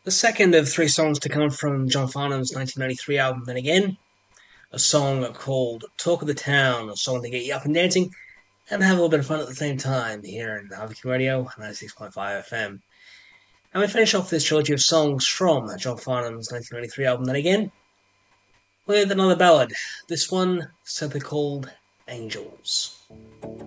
The second of three songs to come from John Farnham's 1993 album, Then Again, a song called Talk of the Town, a song to get you up and dancing and have a little bit of fun at the same time here in Harvey Radio 96.5 FM. And we finish off this trilogy of songs from John Farnham's 1993 album, Then Again, with another ballad, this one simply called Angels.